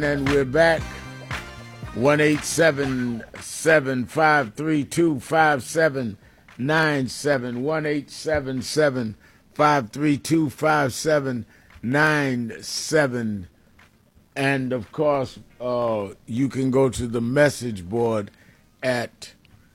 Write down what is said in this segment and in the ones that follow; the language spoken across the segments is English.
And we're back. 1-877-532-5797. 1-877-532-5797. And, of course, you can go to the message board at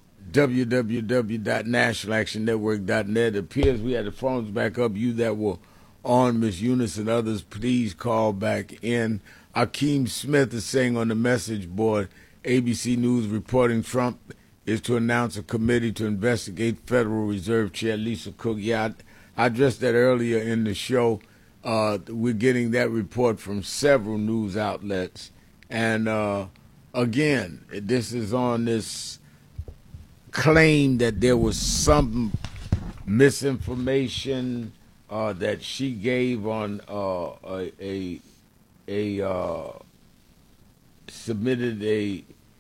www.nationalactionnetwork.net. It appears we had the phones back up. You that were on, Miss Eunice and others, please call back in. Akeem Smith is saying on the message board, ABC News reporting Trump is to announce a committee to investigate Federal Reserve Chair Lisa Cook. Yeah, I addressed that earlier in the show. We're getting that report from several news outlets. And, again, this is on this claim that there was some misinformation that she gave on submitted it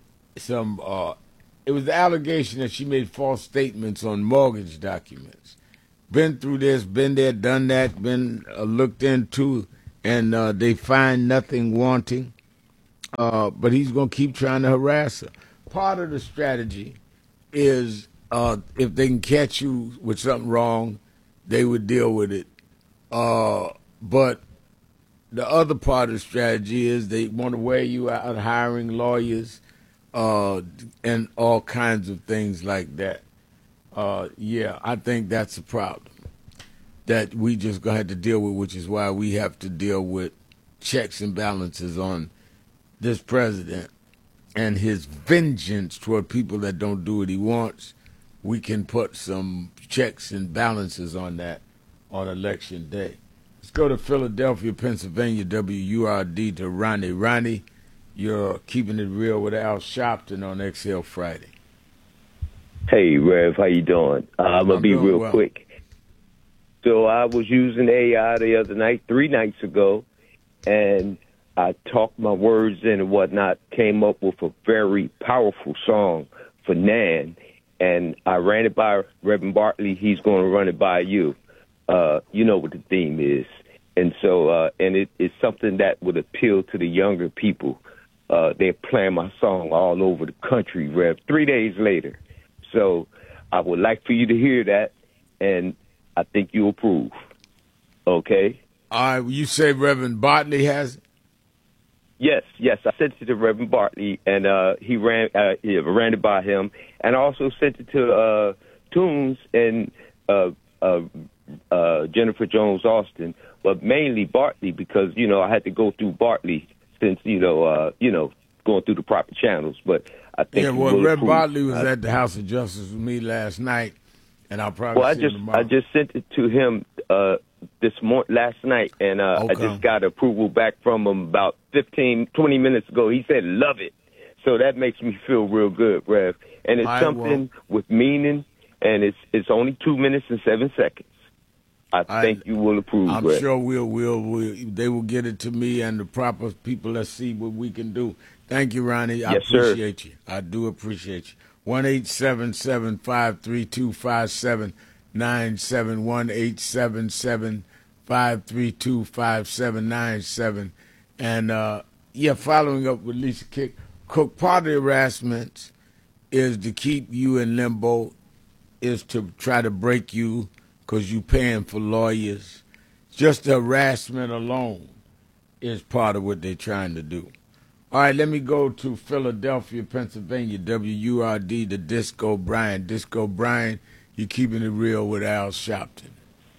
was the allegation that she made false statements on mortgage documents. Been through this, been there, done that, been looked into, and they find nothing wanting. But he's going to keep trying to harass her. Part of the strategy is if they can catch you with something wrong, they would deal with it. But the other part of the strategy is they want to wear you out hiring lawyers and all kinds of things like that. Yeah, I think that's a problem that we just going to have to deal with, which is why we have to deal with checks and balances on this president and his vengeance toward people that don't do what he wants. We can put some checks and balances on that on Election Day. Let's go to Philadelphia, Pennsylvania, WURD, to Ronnie. Ronnie, you're keeping it real with Al Sharpton on Exhale Friday. Hey, Rev, how you doing? I'm going to be real quick. So I was using AI the other night, 3 nights ago, and I talked my words in and whatnot, came up with a very powerful song for Nan, and I ran it by Reverend Bartley. He's going to run it by you. You know what the theme is. And so, and it's something that would appeal to the younger people. They're playing my song all over the country, Rev, 3 days later. So I would like for you to hear that, and I think you'll approve. Okay? All right, you say Reverend Bartley has it? Yes. I sent it to Reverend Bartley, and he ran it by him, and I also sent it to Tunes and Jennifer Jones Austin, but mainly Bartley because I had to go through Bartley since going through the proper channels. But I think Reverend Bartley was at the House of Justice with me last night, and I'll probably see him tomorrow. I just sent it to him last night, and I just got approval back from him about 15, 20 minutes ago. He said, love it. So that makes me feel real good, Rev. And it's something with meaning, and it's only 2 minutes and 7 seconds. I think you will approve, I'm Rev. sure they will get it to me and the proper people. Let's see what we can do. Thank you, Ronnie. I appreciate you. I do appreciate you. 1-877-532-5797. 1-877-532-5797. And, following up with Lisa Cook, part of the harassment is to keep you in limbo, is to try to break you because you're paying for lawyers. Just the harassment alone is part of what they're trying to do. All right, let me go to Philadelphia, Pennsylvania, WURD, the Disco Brian. Disco Brian, you're keeping it real with Al Sharpton.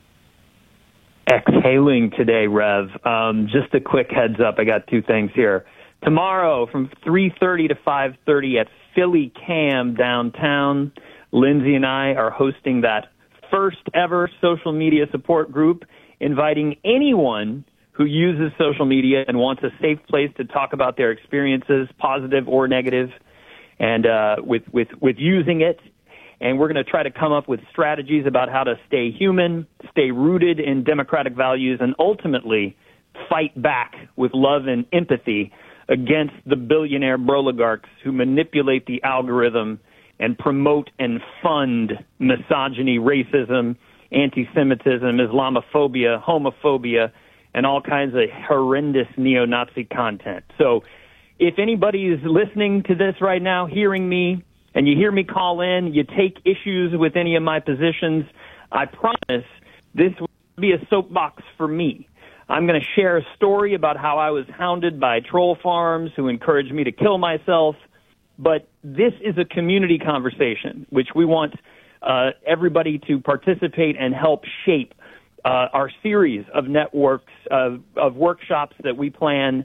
Exhaling today, Rev. Just a quick heads up. I got 2 things here. Tomorrow from 3:30 to 5:30 at Philly Cam downtown, Lindsay and I are hosting that first ever social media support group, inviting anyone who uses social media and wants a safe place to talk about their experiences, positive or negative, and with using it. And we're going to try to come up with strategies about how to stay human, stay rooted in democratic values, and ultimately fight back with love and empathy against the billionaire broligarchs who manipulate the algorithm and promote and fund misogyny, racism, anti-Semitism, Islamophobia, homophobia, and all kinds of horrendous neo-Nazi content. So if anybody is listening to this right now, hearing me, and you hear me call in, you take issues with any of my positions, I promise this will be a soapbox for me. I'm going to share a story about how I was hounded by troll farms who encouraged me to kill myself. But this is a community conversation, which we want everybody to participate and help shape our series of networks, of workshops that we plan.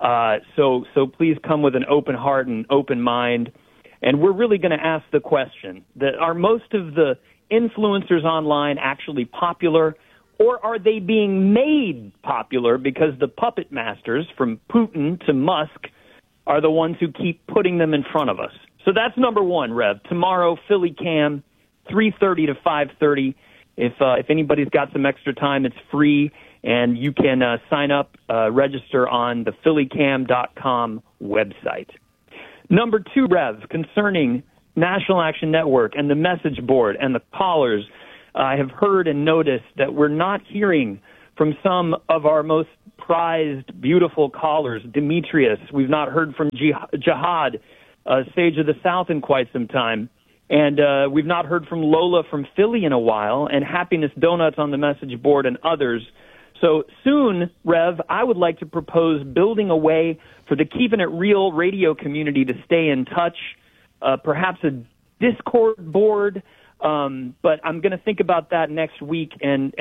So please come with an open heart and open mind. And we're really going to ask the question, that are most of the influencers online actually popular, or are they being made popular because the puppet masters from Putin to Musk are the ones who keep putting them in front of us? So that's number one, Rev. Tomorrow, Philly Cam, 3:30 to 5:30. If anybody's got some extra time, it's free, and you can sign up, register on the phillycam.com website. Number two, Rev, concerning National Action Network and the message board and the callers, I have heard and noticed that we're not hearing from some of our most prized, beautiful callers. Demetrius, we've not heard from Jihad, Sage of the South, in quite some time. And we've not heard from Lola from Philly in a while, and Happiness Donuts on the message board and others. So soon, Rev, I would like to propose building a way for the Keeping It Real radio community to stay in touch, perhaps a Discord board, but I'm going to think about that next week and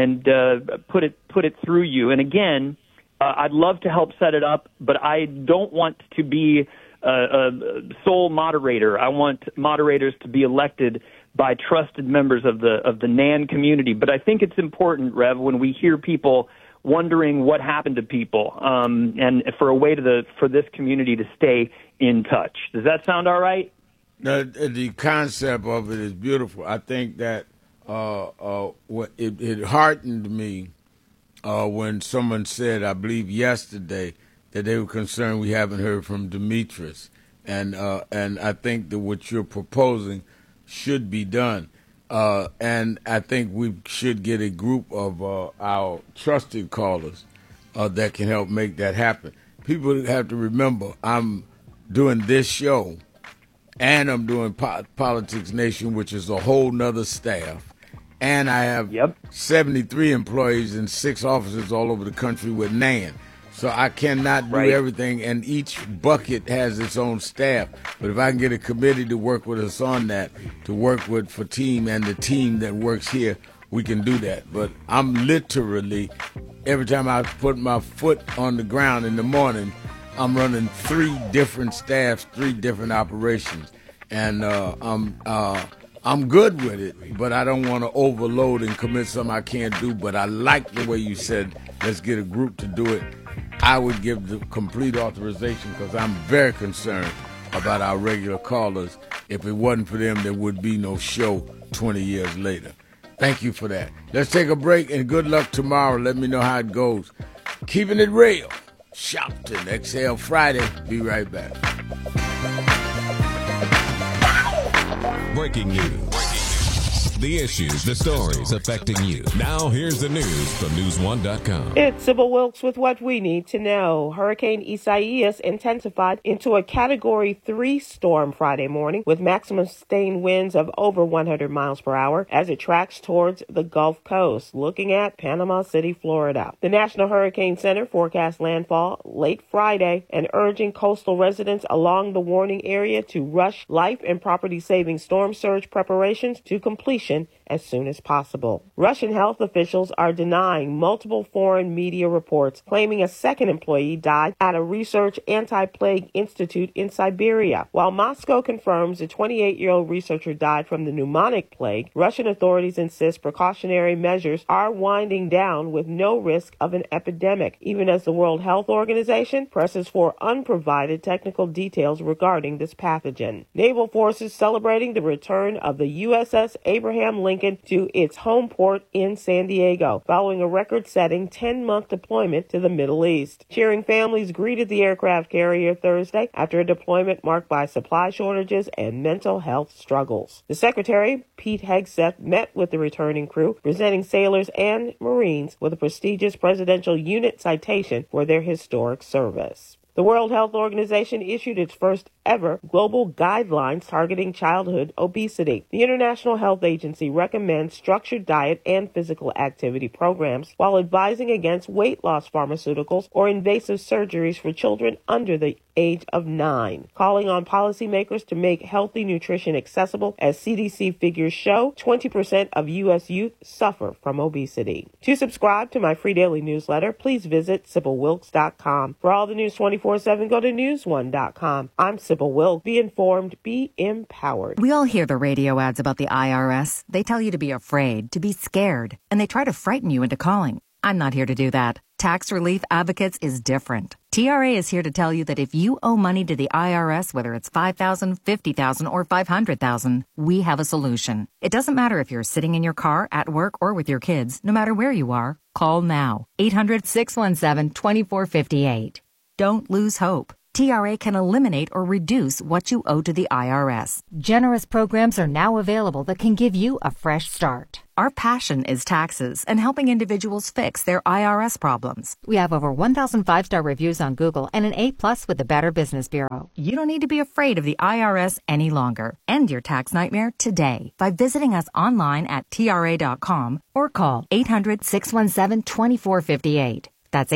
put it through you. And again, I'd love to help set it up, but I don't want to be a sole moderator. I want moderators to be elected by trusted members of the NAN community. But I think it's important, Rev, when we hear people wondering what happened to people, and for a way for this community to stay in touch. Does that sound all right? The concept of it is beautiful. I think that it heartened me when someone said, I believe yesterday, that they were concerned we haven't heard from Demetrius. And I think that what you're proposing should be done. And I think we should get a group of our trusted callers that can help make that happen. People have to remember, I'm doing this show, and I'm doing Politics Nation, which is a whole nother staff. And I have 73 employees in 6 offices all over the country with NAN. So I cannot do everything, and each bucket has its own staff. But if I can get a committee to work with us on that, to work with Fatim and the team that works here, we can do that. But I'm literally, every time I put my foot on the ground in the morning, I'm running 3 different staffs, 3 different operations. And I'm good with it, but I don't want to overload and commit something I can't do. But I like the way you said, let's get a group to do it. I would give the complete authorization because I'm very concerned about our regular callers. If it wasn't for them, there would be no show 20 years later. Thank you for that. Let's take a break, and good luck tomorrow. Let me know how it goes. Keeping it real. Shopton, Exhale Friday. Be right back. Breaking news. The issues, the stories affecting you. Now here's the news from News1.com. It's Sybil Wilkes with what we need to know. Hurricane Isaias intensified into a Category 3 storm Friday morning with maximum sustained winds of over 100 miles per hour as it tracks towards the Gulf Coast, looking at Panama City, Florida. The National Hurricane Center forecast landfall late Friday and urging coastal residents along the warning area to rush life and property-saving storm surge preparations to completion as soon as possible. Russian health officials are denying multiple foreign media reports claiming a second employee died at a research anti-plague institute in Siberia. While Moscow confirms a 28-year-old researcher died from the pneumonic plague, Russian authorities insist precautionary measures are winding down with no risk of an epidemic, even as the World Health Organization presses for unprovided technical details regarding this pathogen. Naval forces celebrating the return of the USS Abraham Lincoln to its home port in San Diego, following a record-setting 10-month deployment to the Middle East. Cheering families greeted the aircraft carrier Thursday after a deployment marked by supply shortages and mental health struggles. The Secretary, Pete Hegseth, met with the returning crew, presenting sailors and Marines with a prestigious Presidential Unit citation for their historic service. The World Health Organization issued its first ever global guidelines targeting childhood obesity. The International Health Agency recommends structured diet and physical activity programs while advising against weight loss pharmaceuticals or invasive surgeries for children under the age of 9, calling on policymakers to make healthy nutrition accessible. As CDC figures show, 20% of U.S. youth suffer from obesity. To subscribe to my free daily newsletter, please visit SybilWilkes.com. For all the news 24/7, go to News1.com. I'm Sybil Wilkes. Be informed, be empowered. We all hear the radio ads about the IRS. They tell you to be afraid, to be scared, and they try to frighten you into calling. I'm not here to do that. Tax Relief Advocates is different. TRA is here to tell you that if you owe money to the IRS, whether it's $5,000, $50,000, or $500,000, we have a solution. It doesn't matter if you're sitting in your car, at work, or with your kids. No matter where you are, call now. 800-617-2458. Don't lose hope. TRA can eliminate or reduce what you owe to the IRS. Generous programs are now available that can give you a fresh start. Our passion is taxes and helping individuals fix their IRS problems. We have over 1,000 5-star reviews on Google and an A+ with the Better Business Bureau. You don't need to be afraid of the IRS any longer. End your tax nightmare today by visiting us online at TRA.com or call 800-617-2458. That's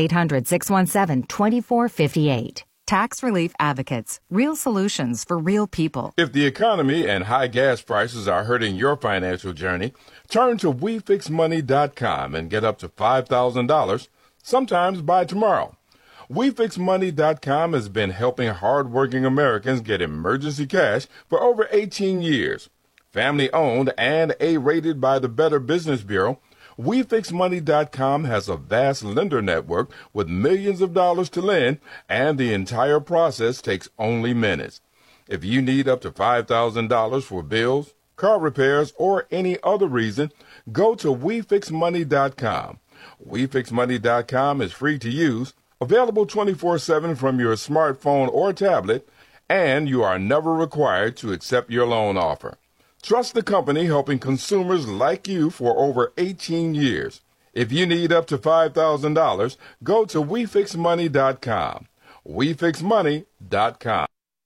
800-617-2458. Tax Relief Advocates. Real solutions for real people. If the economy and high gas prices are hurting your financial journey, turn to WeFixMoney.com and get up to $5,000, sometimes by tomorrow. WeFixMoney.com has been helping hardworking Americans get emergency cash for over 18 years. Family owned and A-rated by the Better Business Bureau, WeFixMoney.com has a vast lender network with millions of dollars to lend, and the entire process takes only minutes. If you need up to $5,000 for bills, car repairs, or any other reason, go to WeFixMoney.com. WeFixMoney.com is free to use, available 24/7 from your smartphone or tablet, and you are never required to accept your loan offer. Trust the company helping consumers like you for over 18 years. If you need up to $5,000, go to WeFixMoney.com. WeFixMoney.com.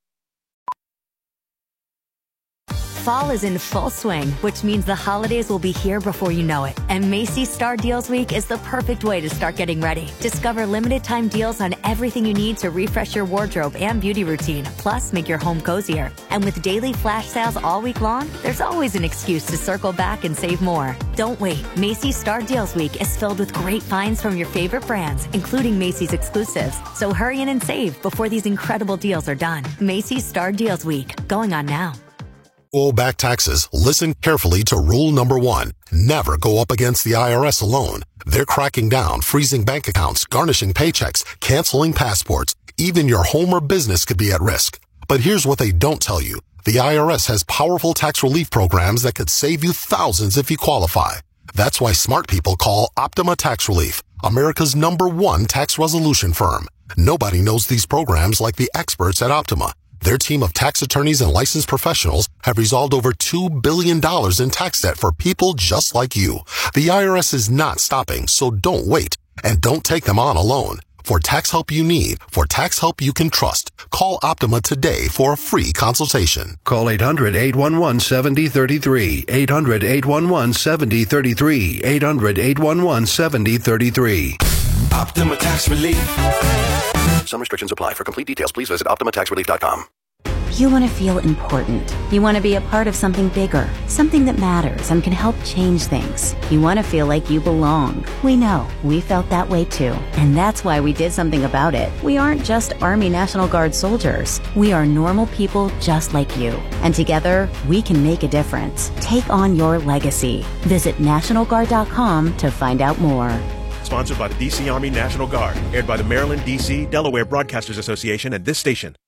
Fall is in full swing, which means the holidays will be here before you know it. And Macy's Star Deals Week is the perfect way to start getting ready. Discover limited time deals on everything you need to refresh your wardrobe and beauty routine, plus make your home cozier. And with daily flash sales all week long, there's always an excuse to circle back and save more. Don't wait. Macy's Star Deals Week is filled with great finds from your favorite brands, including Macy's exclusives. So hurry in and save before these incredible deals are done. Macy's Star Deals Week, going on now. Owe back taxes, listen carefully to rule number 1. Never go up against the IRS alone. They're cracking down, freezing bank accounts, garnishing paychecks, canceling passports. Even your home or business could be at risk. But here's what they don't tell you. The IRS has powerful tax relief programs that could save you thousands if you qualify. That's why smart people call Optima Tax Relief, America's #1 tax resolution firm. Nobody knows these programs like the experts at Optima. Their team of tax attorneys and licensed professionals have resolved over $2 billion in tax debt for people just like you. The IRS is not stopping, so don't wait. And don't take them on alone. For tax help you need, for tax help you can trust, call Optima today for a free consultation. Call 800-811-7033. 800-811-7033. 800-811-7033. Optima Tax Relief. Some restrictions apply. For complete details, please visit OptimaTaxRelief.com. You want to feel important. You want to be a part of something bigger, something that matters and can help change things. You want to feel like you belong. We know. We felt that way too. And that's why we did something about it. We aren't just Army National Guard soldiers. We are normal people just like you. And together, we can make a difference. Take on your legacy. Visit NationalGuard.com to find out more. Sponsored by the D.C. Army National Guard. Aired by the Maryland, D.C., Delaware Broadcasters Association and this station.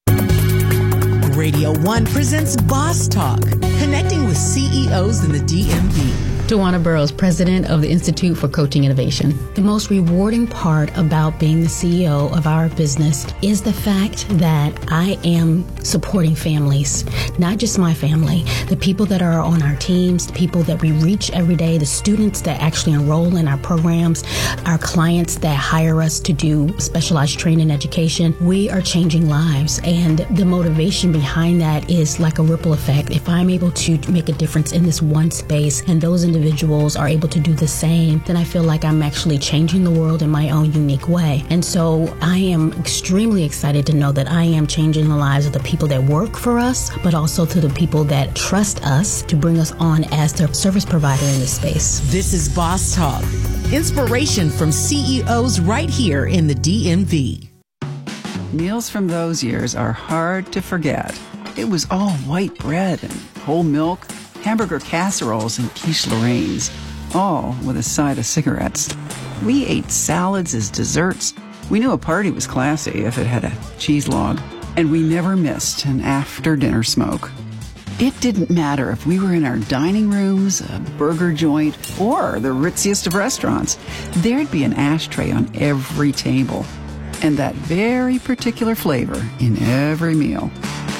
Radio 1 presents Boss Talk, connecting with CEOs in the DMV. Tawana Burrows, president of the Institute for Coaching Innovation. The most rewarding part about being the CEO of our business is the fact that I am supporting families, not just my family, the people that are on our teams, the people that we reach every day, the students that actually enroll in our programs, our clients that hire us to do specialized training and education. We are changing lives, and the motivation behind that is like a ripple effect. If I'm able to make a difference in this one space and those individuals are able to do the same, then I feel like I'm actually changing the world in my own unique way. And so I am extremely excited to know that I am changing the lives of the people that work for us, but also to the people that trust us to bring us on as their service provider in this space. This is Boss Talk. Inspiration from CEOs right here in the DMV. Meals from those years are hard to forget. It was all white bread and whole milk, hamburger casseroles and quiche Lorraines, all with a side of cigarettes. We ate salads as desserts. We knew a party was classy if it had a cheese log, and we never missed an after-dinner smoke. It didn't matter if we were in our dining rooms, a burger joint, or the ritziest of restaurants. There'd be an ashtray on every table, and that very particular flavor in every meal.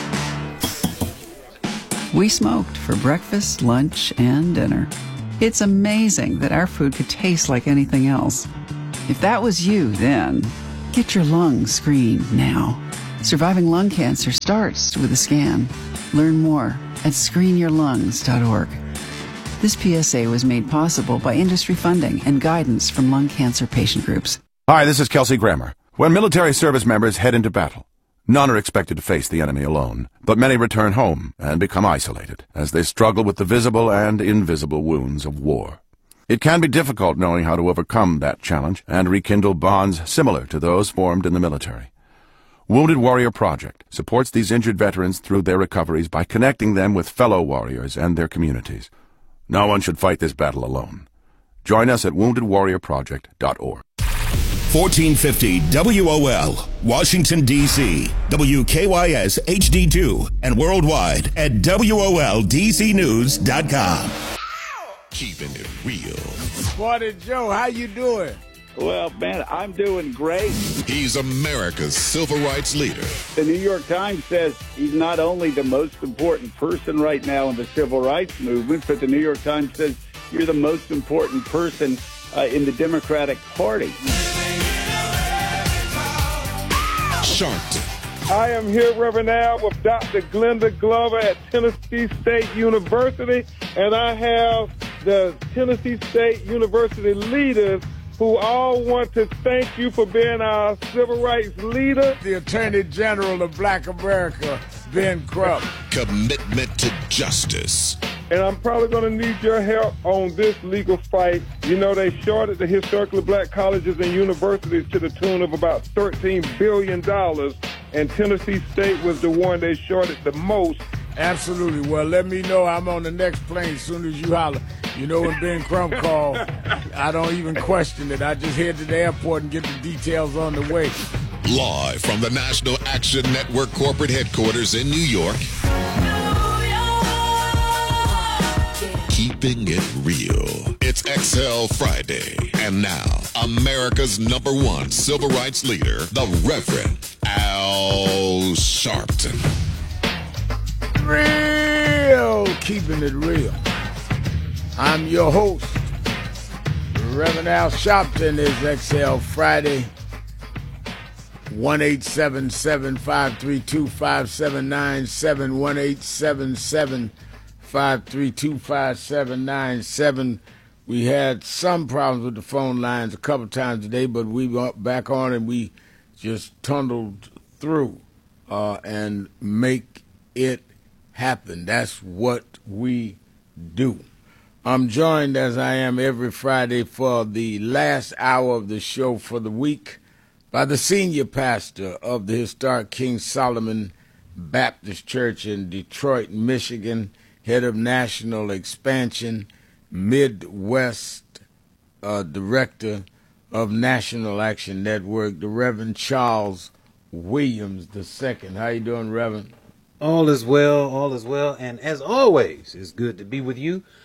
We smoked for breakfast, lunch, and dinner. It's amazing that our food could taste like anything else. If that was you then, get your lungs screened now. Surviving lung cancer starts with a scan. Learn more at screenyourlungs.org. This PSA was made possible by industry funding and guidance from lung cancer patient groups. Hi, this is Kelsey Grammer. When military service members head into battle, none are expected to face the enemy alone, but many return home and become isolated as they struggle with the visible and invisible wounds of war. It can be difficult knowing how to overcome that challenge and rekindle bonds similar to those formed in the military. Wounded Warrior Project supports these injured veterans through their recoveries by connecting them with fellow warriors and their communities. No one should fight this battle alone. Join us at woundedwarriorproject.org. 1450 WOL, Washington, D.C., WKYS HD2, and worldwide at WOLDCnews.com. Keeping it real. Morning, Joe. How you doing? Well, man, I'm doing great. He's America's civil rights leader. The New York Times says he's not only the most important person right now in the civil rights movement, but the New York Times says you're the most important person in the Democratic Party. Sharpton. I am here, Reverend Al, with Dr. Glenda Glover at Tennessee State University, and I have the Tennessee State University leaders who all want to thank you for being our civil rights leader. The Attorney General of Black America, Ben Crump. Commitment to justice. And I'm probably going to need your help on this legal fight. You know, they shorted the historically black colleges and universities to the tune of about $13 billion, and Tennessee State was the one they shorted the most. Absolutely. Well, let me know. I'm on the next plane as soon as you holler. You know, when Ben Crump called, I don't even question it. I just head to the airport and get the details on the way. Live from the National Action Network corporate headquarters in New York. Keeping it real. It's XL Friday. And now, America's #1 civil rights leader, the Reverend Al Sharpton. Real. Keeping it real. I'm your host. Reverend Al Sharpton. Is XL Friday. 1-877-532-5797, 1-877-532-5797. We had some problems with the phone lines a couple times today, but we went back on and we just tunneled through and make it happen. That's what we do. I'm joined, as I am every Friday, for the last hour of the show for the week by the senior pastor of the historic King Solomon Baptist Church in Detroit, Michigan, head of national expansion, Midwest director of National Action Network, the Reverend Charles Williams II. How you doing, Reverend? All is well, and as always, it's good to be with you,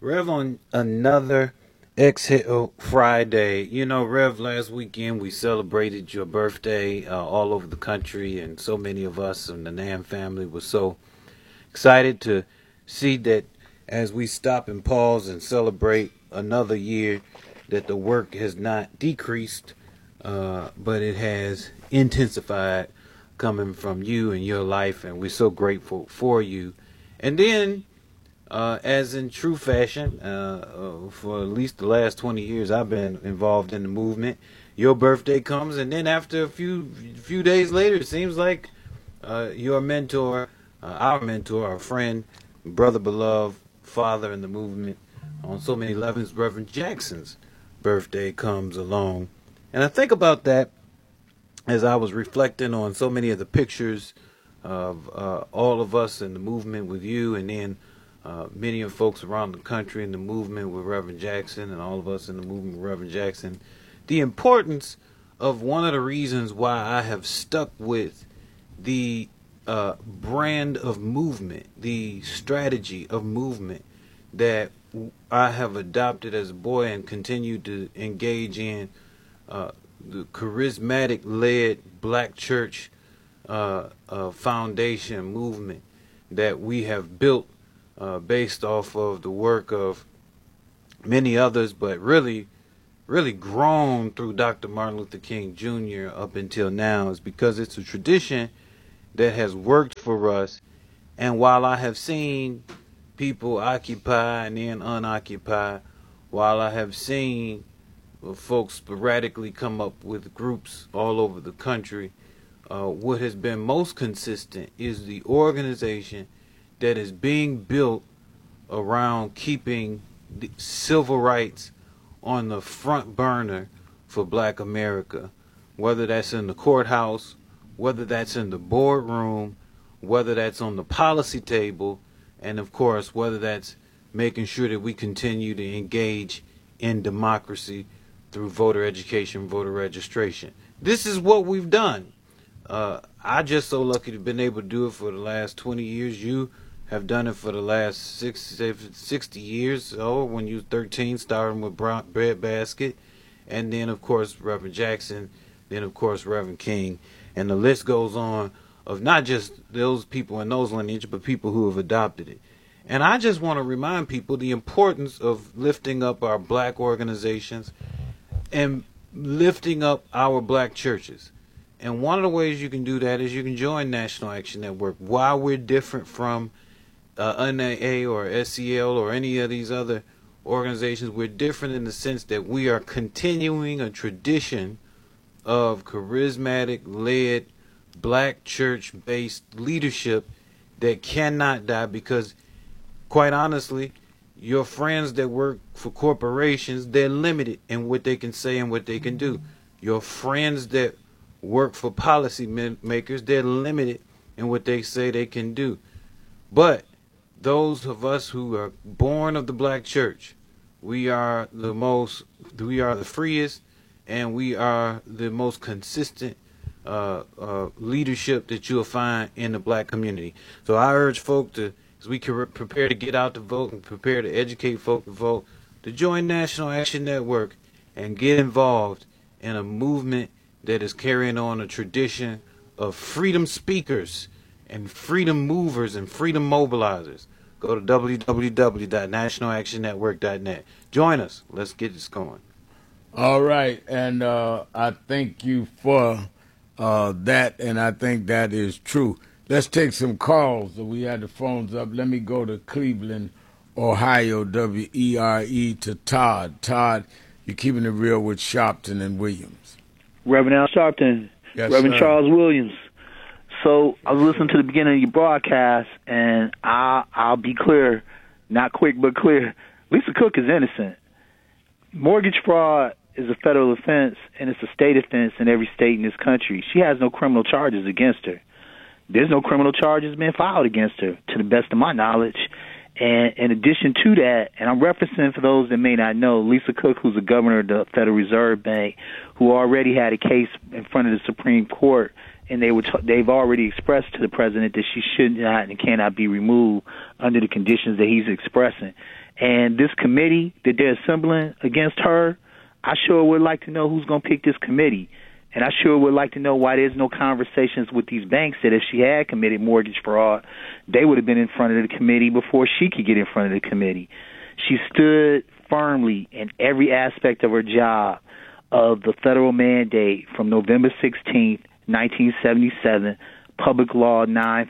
Rev, on another Exhale Friday. You know, Rev, last weekend we celebrated your birthday all over the country, and so many of us in the Nam family were so excited to see that as we stop and pause and celebrate another year, that the work has not decreased, but it has intensified coming from you and your life, and we're so grateful for you. And then, as in true fashion, for at least the last 20 years I've been involved in the movement, your birthday comes, and then after a few days later, it seems like your mentor, our friend, brother beloved, father in the movement on so many levels, Reverend Jackson's birthday comes along. And I think about that as I was reflecting on so many of the pictures of all of us in the movement with you, and then many of folks around the country in the movement with Reverend Jackson, and all of us in the movement with Reverend Jackson. The importance of one of the reasons why I have stuck with the brand of movement, the strategy of movement that I have adopted as a boy and continue to engage in, the charismatic-led black church foundation movement that we have built based off of the work of many others, but really grown through Dr. Martin Luther King Jr. up until now, is because it's a tradition that has worked for us. And while I have seen people occupy and then unoccupy, while I have seen folks sporadically come up with groups all over the country, what has been most consistent is the organization that is being built around keeping the civil rights on the front burner for Black America, whether that's in the courthouse, whether that's in the boardroom, whether that's on the policy table, and of course, whether that's making sure that we continue to engage in democracy through voter education, voter registration. This is what we've done. I just so lucky to have been able to do it for the last 20 years. You have done it for the last 60 years. Oh, when you were 13, starting with Breadbasket, and then of course Reverend Jackson, then of course Reverend King, and the list goes on of not just those people in those lineage, but people who have adopted it. And I just want to remind people the importance of lifting up our black organizations and lifting up our black churches. And one of the ways you can do that is you can join National Action Network. While we're different from NAA or SCL or any of these other organizations, we're different in the sense that we are continuing a tradition of charismatic-led, black church-based leadership that cannot die, because, quite honestly, your friends that work for corporations, they're limited in what they can say and what they can do. Your friends that work for policy makers, they're limited in what they say they can do. But those of us who are born of the black church, we are the freest, and we are the most consistent leadership that you'll find in the black community. So I urge folk to, as we prepare to get out to vote and prepare to educate folk to vote, to join National Action Network and get involved in a movement that is carrying on a tradition of freedom speakers and freedom movers and freedom mobilizers. Go to www.nationalactionnetwork.net. Join us. Let's get this going. All right, and I thank you for that, and I think that is true. Let's take some calls. We had the phones up. Let me go to Cleveland, Ohio, WERE, to Todd. Todd, you're keeping it real with Sharpton and Williams. Reverend Al Sharpton, yes, Reverend sir. Charles Williams. So I was listening to the beginning of your broadcast, and I'll be clear, not quick but clear. Lisa Cook is innocent. Mortgage fraud is a federal offense, and it's a state offense in every state in this country. She has no criminal charges against her. There's no criminal charges being filed against her, to the best of my knowledge. And in addition to that, and I'm referencing for those that may not know, Lisa Cook, who's the governor of the Federal Reserve Bank, who already had a case in front of the Supreme Court, and they've already expressed to the president that she should not and cannot be removed under the conditions that he's expressing. And this committee that they're assembling against her, I sure would like to know who's going to pick this committee. And I sure would like to know why there's no conversations with these banks that if she had committed mortgage fraud, they would have been in front of the committee before she could get in front of the committee. She stood firmly in every aspect of her job of the federal mandate from November 16th, 1977, Public Law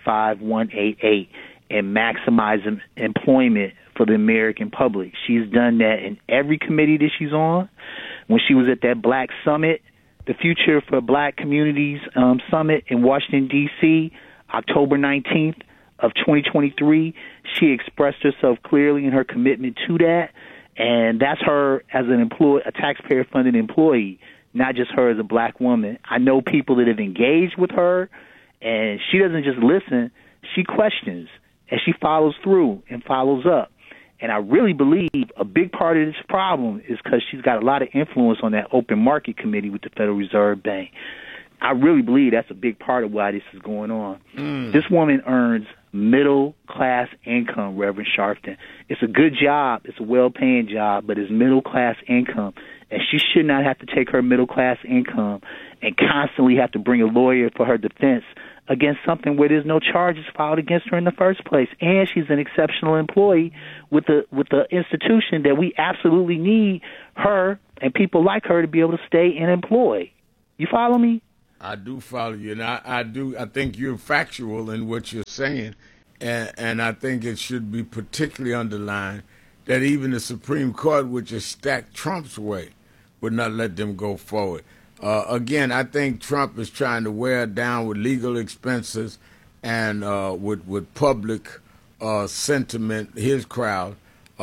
95188, and maximizing employment for the American public. She's done that in every committee that she's on. When she was at that Black Summit, the Future for Black Communities Summit in Washington, D.C., October 19th of 2023, she expressed herself clearly in her commitment to that, and that's her as an employee, a taxpayer-funded employee, not just her as a black woman. I know people that have engaged with her, and she doesn't just listen, she questions, and she follows through and follows up. And I really believe a big part of this problem is because she's got a lot of influence on that open market committee with the Federal Reserve Bank. I really believe that's a big part of why this is going on. This woman earns middle-class income, Reverend Sharpton. It's a good job. It's a well-paying job, but it's middle-class income. And she should not have to take her middle-class income and constantly have to bring a lawyer for her defense against something where there's no charges filed against her in the first place. And she's an exceptional employee with the institution that we absolutely need her and people like her to be able to stay and employ. You follow me? I do follow you, and I think you're factual in what you're saying, and I think it should be particularly underlined that even the Supreme Court, which is stacked Trump's way, would not let them go forward. Again, I think Trump is trying to wear down with legal expenses and with public sentiment, his crowd,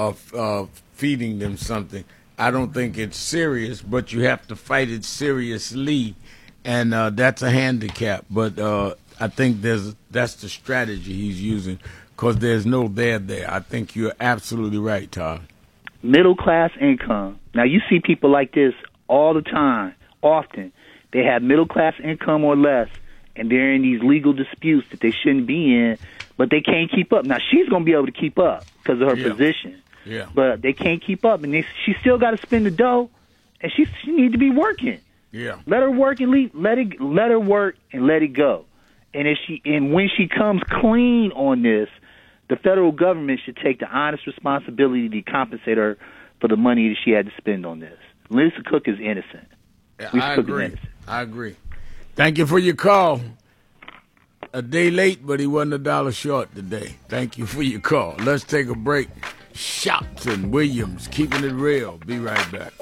of feeding them something. I don't think it's serious, but you have to fight it seriously, and that's a handicap. But I think that's the strategy he's using because there's no there. I think you're absolutely right, Todd. Middle-class income. Now, you see people like this all the time. Often they have middle-class income or less, and they're in these legal disputes that they shouldn't be in, but they can't keep up. Now, she's going to be able to keep up because of her position, but they can't keep up, and she still got to spend the dough, and she needs to be working. Let her work and let her work and let it go. And when she comes clean on this, the federal government should take the honest responsibility to compensate her for the money that she had to spend on this. Lisa Cook is innocent. I agree. Thank you for your call. A day late, but he wasn't $1 short today. Thank you for your call. Let's take a break. Shelton Williams, keeping it real. Be right back.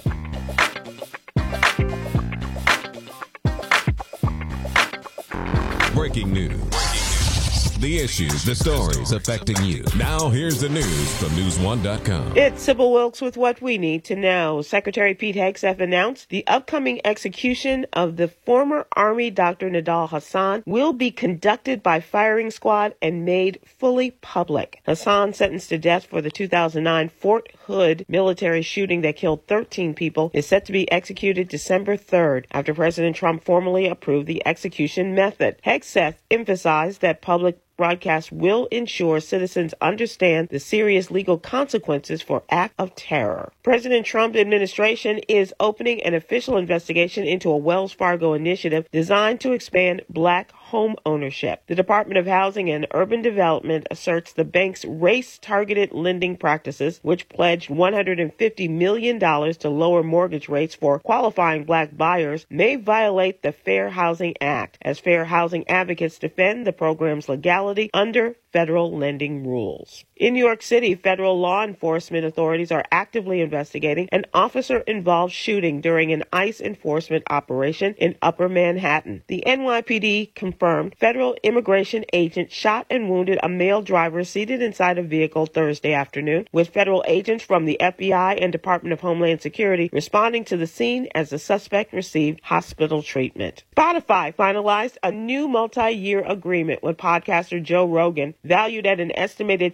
Breaking news. The issues, the stories affecting you. Now, here's the news from News1.com. It's Sybil Wilkes with what we need to know. Secretary Pete Hegseth announced the upcoming execution of the former Army Dr. Nidal Hasan will be conducted by firing squad and made fully public. Hasan, sentenced to death for the 2009 Fort Hood military shooting that killed 13 people, is set to be executed December 3rd after President Trump formally approved the execution method. Hegseth emphasized that public broadcast will ensure citizens understand the serious legal consequences for acts of terror. President Trump's administration is opening an official investigation into a Wells Fargo initiative designed to expand black home ownership. The Department of Housing and Urban Development asserts the bank's race-targeted lending practices, which pledged $150 million to lower mortgage rates for qualifying black buyers, may violate the Fair Housing Act, as fair housing advocates defend the program's legality under federal lending rules. In New York City, federal law enforcement authorities are actively investigating an officer-involved shooting during an ICE enforcement operation in Upper Manhattan. The NYPD confirmed federal immigration agents shot and wounded a male driver seated inside a vehicle Thursday afternoon, with federal agents from the FBI and Department of Homeland Security responding to the scene as the suspect received hospital treatment. Spotify finalized a new multi-year agreement with podcaster Joe Rogan valued at an estimated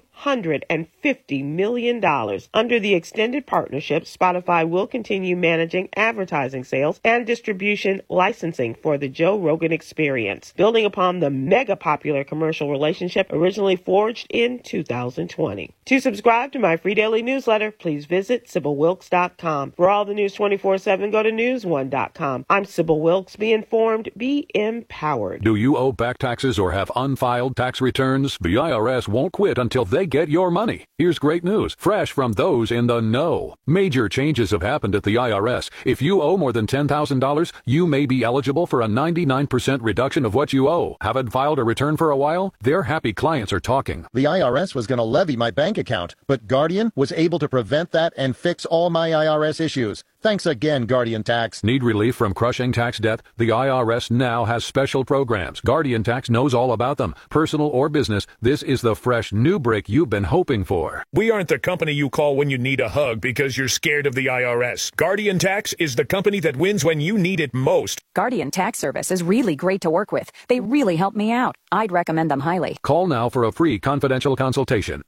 $250 million. Under the extended partnership, Spotify will continue managing advertising sales and distribution licensing for the Joe Rogan Experience, building upon the mega popular commercial relationship originally forged in 2020. To subscribe to my free daily newsletter, please visit SybylWilkes.com. For all the news 24/7, go to News1.com. I'm Sybil Wilkes. Be informed, be empowered. Do you owe back taxes or have unfiled tax returns? The IRS won't quit until they get your money. Here's great news, fresh from those in the know. Major changes have happened at the IRS. If you owe more than $10,000, you may be eligible for a 99% reduction of what you owe. Haven't filed a return for a while? Their happy clients are talking. The IRS was going to levy my bank account, but Guardian was able to prevent that and fix all my IRS issues. Thanks again, Guardian Tax. Need relief from crushing tax debt? The IRS now has special programs. Guardian Tax knows all about them. Personal or business, this is the fresh new break you've been hoping for. We aren't the company you call when you need a hug because you're scared of the IRS. Guardian Tax is the company that wins when you need it most. Guardian Tax Service is really great to work with. They really help me out. I'd recommend them highly. Call now for a free confidential consultation.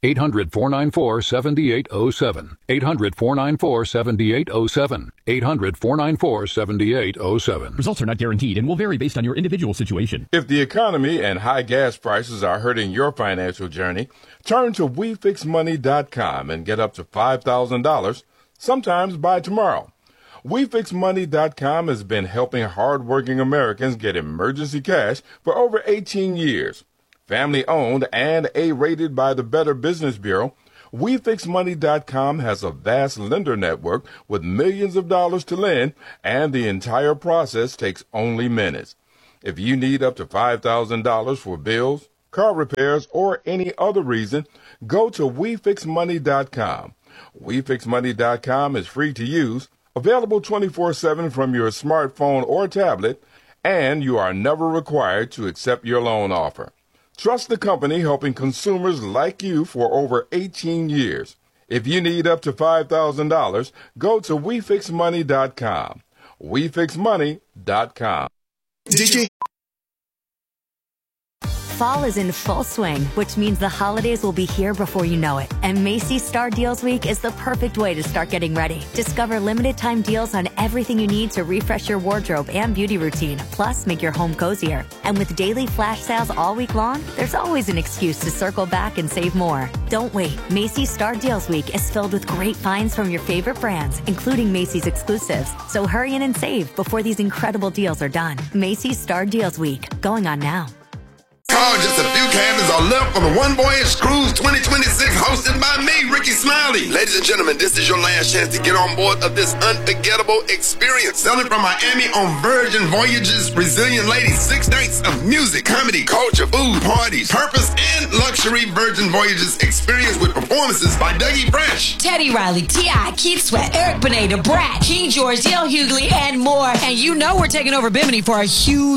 800-494-7807. 800-494-7807. 800-494-7807. Results are not guaranteed and will vary based on your individual situation. If the economy and high gas prices are hurting your financial journey, turn to WeFixMoney.com and get up to $5,000, sometimes by tomorrow. WeFixMoney.com has been helping hardworking Americans get emergency cash for over 18 years. Family owned and A-rated by the Better Business Bureau, WeFixMoney.com has a vast lender network with millions of dollars to lend, and the entire process takes only minutes. If you need up to $5,000 for bills, car repairs, or any other reason, go to WeFixMoney.com. WeFixMoney.com is free to use, available 24/7 from your smartphone or tablet, and you are never required to accept your loan offer. Trust the company helping consumers like you for over 18 years. If you need up to $5,000, go to WeFixMoney.com. WeFixMoney.com. DJ. Fall is in full swing, which means the holidays will be here before you know it. And Macy's Star Deals Week is the perfect way to start getting ready. Discover limited time deals on everything you need to refresh your wardrobe and beauty routine, plus make your home cozier. And with daily flash sales all week long, there's always an excuse to circle back and save more. Don't wait. Macy's Star Deals Week is filled with great finds from your favorite brands, including Macy's exclusives. So hurry in and save before these incredible deals are done. Macy's Star Deals Week, going on now. Just a few cabins are left for the One Voyage Cruise 2026, hosted by me, Ricky Smiley. Ladies and gentlemen, this is your last chance to get on board of this unforgettable experience. Sailing from Miami on Virgin Voyages, Brazilian ladies, 6 nights of music, comedy, culture, food, parties, purpose, and luxury. Virgin Voyages experience with performances by Dougie Fresh, Teddy Riley, T.I., Keith Sweat, Eric Benet, Brat, King George, Dale Hughley, and more. And you know we're taking over Bimini for a huge